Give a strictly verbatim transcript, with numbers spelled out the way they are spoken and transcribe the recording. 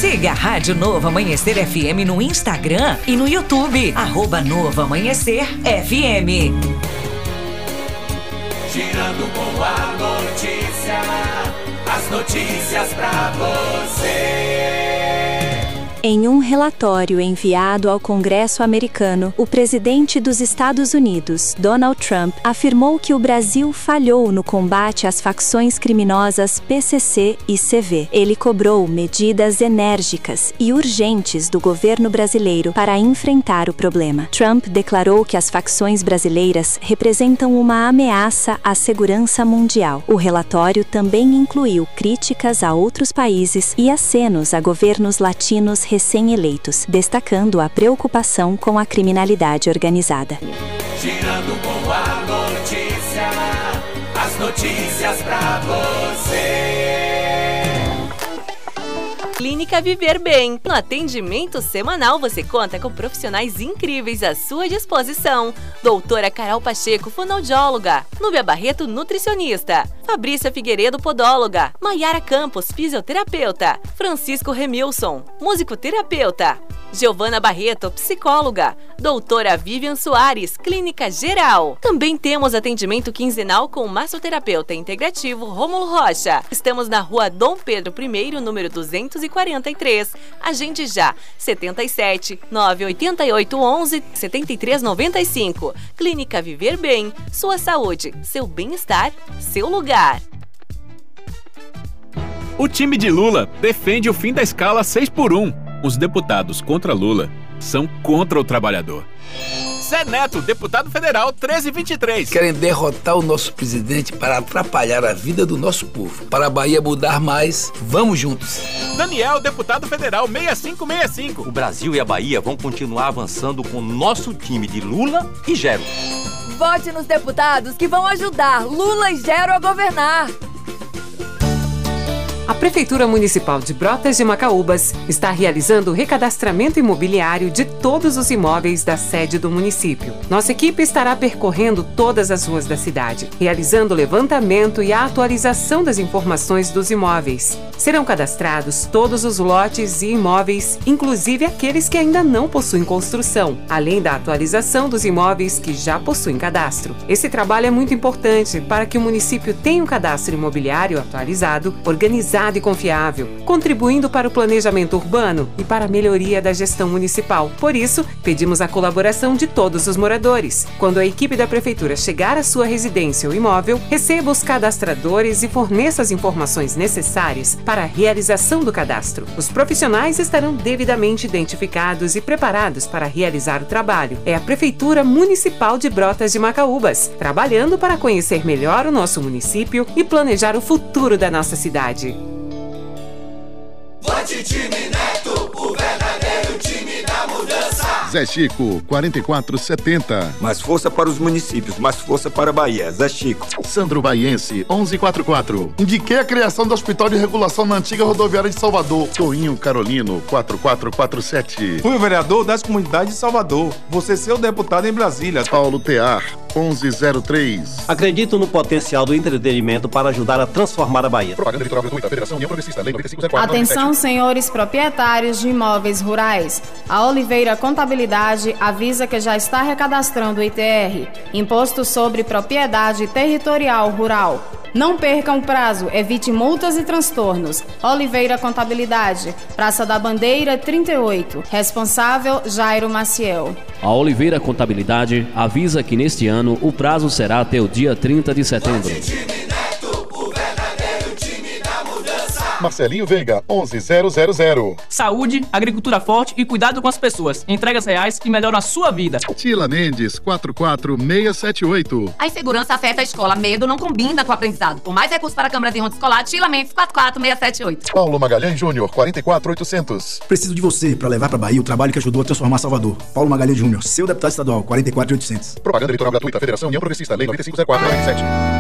Siga a Rádio Novo Amanhecer F M no Instagram e no YouTube, arroba Novo Amanhecer F M. Girando com a notícia, as notícias pra você. Em um relatório enviado ao Congresso americano, o presidente dos Estados Unidos, Donald Trump, afirmou que o Brasil falhou no combate às facções criminosas P C C e C V. Ele cobrou medidas enérgicas e urgentes do governo brasileiro para enfrentar o problema. Trump declarou que as facções brasileiras representam uma ameaça à segurança mundial. O relatório também incluiu críticas a outros países e acenos a governos latinos recém-eleitos, destacando a preocupação com a criminalidade organizada. Girando com a notícia, as notícias pra você. Clínica Viver Bem. No atendimento semanal, você conta com profissionais incríveis à sua disposição. Doutora Carol Pacheco, fonoaudióloga. Núbia Barreto, nutricionista. Fabrícia Figueiredo, podóloga. Maiara Campos, fisioterapeuta. Francisco Remilson, musicoterapeuta. Giovana Barreto, psicóloga. Doutora Vivian Soares, clínica geral. Também temos atendimento quinzenal com o massoterapeuta integrativo Rômulo Rocha. Estamos na rua Dom Pedro I, número duzentos e quarenta e três. Agende já, setenta e sete, nove oito oito, onze, setenta e três noventa e cinco. Clínica Viver Bem, sua saúde, seu bem-estar, seu lugar. O time de Lula defende o fim da escala seis por um. Os deputados contra Lula são contra o trabalhador. Zé Neto, deputado federal treze vinte e três. Querem derrotar o nosso presidente para atrapalhar a vida do nosso povo. Para a Bahia mudar mais, vamos juntos. Daniel, deputado federal sessenta e cinco sessenta e cinco. O Brasil e a Bahia vão continuar avançando com o nosso time de Lula e Gero. Vote nos deputados que vão ajudar Lula e Gero a governar. A Prefeitura Municipal de Brotas de Macaúbas está realizando o recadastramento imobiliário de todos os imóveis da sede do município. Nossa equipe estará percorrendo todas as ruas da cidade, realizando o levantamento e a atualização das informações dos imóveis. Serão cadastrados todos os lotes e imóveis, inclusive aqueles que ainda não possuem construção, além da atualização dos imóveis que já possuem cadastro. Esse trabalho é muito importante para que o município tenha um cadastro imobiliário atualizado, organizado e confiável, contribuindo para o planejamento urbano e para a melhoria da gestão municipal. Por isso, pedimos a colaboração de todos os moradores. Quando a equipe da Prefeitura chegar à sua residência ou imóvel, receba os cadastradores e forneça as informações necessárias para a realização do cadastro. Os profissionais estarão devidamente identificados e preparados para realizar o trabalho. É a Prefeitura Municipal de Brotas de Macaúbas, trabalhando para conhecer melhor o nosso município e planejar o futuro da nossa cidade. Vote time Neto, o verdadeiro time da mudança. Zé Chico, quarenta e quatro setenta. Mais força para os municípios, mais força para a Bahia. Zé Chico. Sandro Baiense, onze quarenta e quatro. Indiquei a criação do Hospital de Regulação na antiga rodoviária de Salvador. Toinho Carolino, quatro quatro quatro sete. Fui o vereador das comunidades de Salvador. Você seu deputado em Brasília. Paulo Tear, onze zero três. Acredito no potencial do entretenimento para ajudar a transformar a Bahia. Propaganda eleitoral gratuita, Federação União Progressista, Lei noventa e cinco zero quatro. Atenção, senhores proprietários de imóveis rurais. A Oliveira Contabilidade avisa que já está recadastrando o I T R, Imposto sobre Propriedade Territorial Rural. Não percam o prazo, evite multas e transtornos. Oliveira Contabilidade, Praça da Bandeira trinta e oito. Responsável, Jairo Maciel. A Oliveira Contabilidade avisa que neste ano o prazo será até o dia trinta de setembro. Marcelinho Veiga, onze zero zero zero. Saúde, agricultura forte e cuidado com as pessoas. Entregas reais que melhoram a sua vida. Tila Mendes, quatro quatro seis sete oito. A insegurança afeta a escola. Medo não combina com o aprendizado. Por mais recursos para a Câmara de Ronda Escolar, Tila Mendes, quatro quatro seis sete oito. Paulo Magalhães Júnior, quarenta e quatro oitocentos. Preciso de você para levar para Bahia o trabalho que ajudou a transformar Salvador. Paulo Magalhães Júnior, seu deputado estadual, quarenta e quatro oitocentos. Propaganda eleitoral gratuita, Federação União Progressista, Lei noventa e cinco zero quatro, quarenta e sete.